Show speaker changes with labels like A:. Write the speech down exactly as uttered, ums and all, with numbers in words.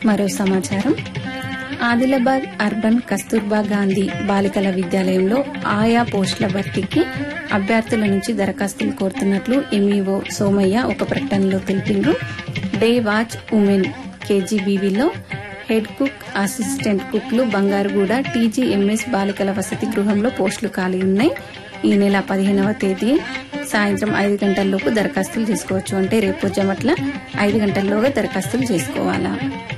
A: మరో సమాచారం. ఆదిలాబాద్ అర్బన్ కస్తూర్బా గాంధీ బాలికల విద్యాలయంలో ఆయా పోస్టుల భర్తీకి అభ్యర్థుల నుంచి దరఖాస్తులు కోరుతున్నట్లు ఎంఈఓ సోమయ్య ఒక ప్రకటనలో తెలిపిండ్రు. Day watch women కేజీబీవీలో head cook, assistant కుక్లు బంగారుగూడ TGMS బాలికల వసతి గృహంలో పోస్టులు ఖాళీ ఉన్నాయి. ఈ నెల పదిహేనవ తేదీ సాయంత్రం ఐదు గంటల్లోపు దరఖాస్తులు చేసుకోవచ్చు. అంటే రేపు జమట్ల ఐదు గంటల్లోగా దరఖాస్తులు చేసుకోవాలా.